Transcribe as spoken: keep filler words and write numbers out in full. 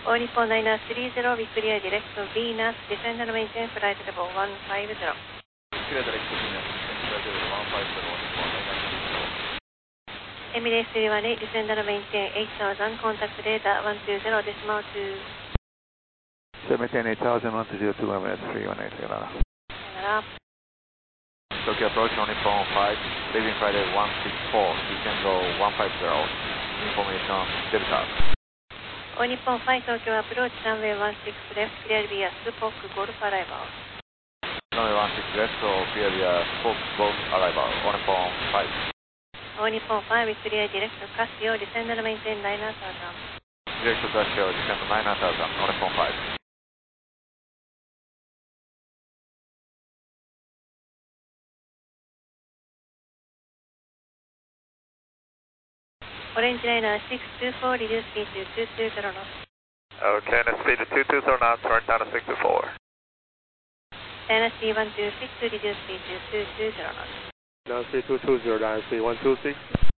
All Nippon Niner three zero, we clear direct to Venus, descend and maintain flight level one five zero. Clear direct to Venus, descend flight level one five zero, Nippon Niner three zero. Emirates three one eight, descend and maintain eight thousand, contact radar one two zero, decimal two. Maintain eight thousand, one two zero two, Emirates three one eight, sayonara. Sayonara. Tokyo approach on Nippon five, leaving flight level one six four, descend go one five zero, information Delta. All Nippon five, Tokyo approach, runway one six left, clear via Spock, Golf arrival. Runway one six left, so clear via Spock, Golf arrival, All Nippon five. All Nippon five, we clear direct to Casio, descend and maintain nine thousand. Direct to Casio, descend nine thousand, All Nippon five. Orange Liner six two four, reduce speed to two two zero knots. Okay, and speed to two two zero knots, turn down to six two four. Liner C one two six, reduce speed to two two zero knots. Now speed two two zero, down speed one two six.